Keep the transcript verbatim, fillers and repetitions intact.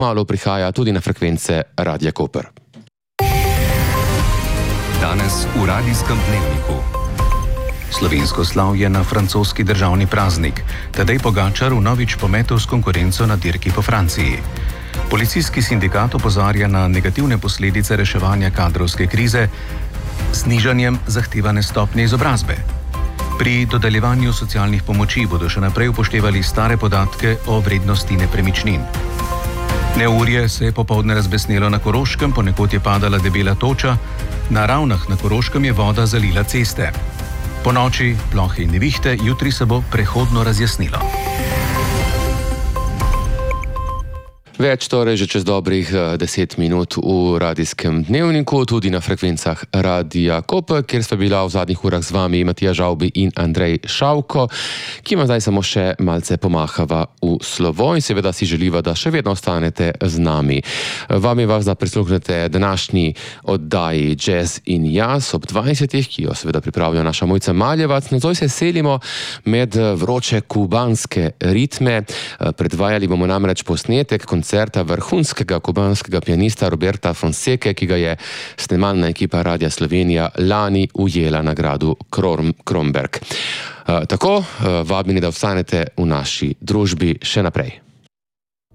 Malo prihaja tudi na frekvence Radia Koper. Danes v radijskem dnevniku. Slovensko slavje na francoski državni praznik. Tadej Pogačar vnovič pometel s konkurenco na dirki po Franciji. Policijski sindikat opozarja na negativne posledice reševanja kadrovske krize s znižanjem zahtevane stopnje izobrazbe. Pri dodeljevanju socialnih pomoči bodo še naprej upoštevali stare podatke o vrednosti nepremičnin. Neurje se je popoldne razbesnelo na Koroškem, ponekod je padala debela toča, na Ravnah na Koroškem je voda zalila ceste. Po noči plohe in nevihte, jutri se bo prehodno razjasnilo. Več torej že čez dobrih deset minut v radijskem dnevniku, tudi na frekvencah Radia Koper, kjer sta bila v zadnjih urah z vami Matija Žavbi in Andrej Šavko, ki ima zdaj samo še malce pomahava v slovo in seveda si želiva, da še vedno ostanete z nami. Vam je vas, da prisluhnete današnji oddaji Jazz in jaz ob dvajsetih, ki jo seveda pripravlja naša Mojca Maljevac. Nocoj se selimo med vroče kubanske ritme. Predvajali bomo namreč posnetek koncerta vrhunskega kubanskega pianista Roberta Fonseke, ki ga je snemalna ekipa Radia Slovenija lani ujela nagradu Krom, Kromberg. Uh, tako, uh, vabini, da ostanete v naši družbi še naprej.